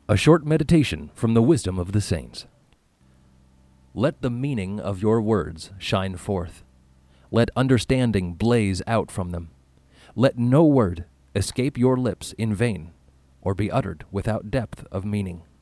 A short meditation from the wisdom of the saints. Let the meaning of your words shine forth. Let understanding blaze out from them. Let no word escape your lips in vain, or be uttered without depth of meaning.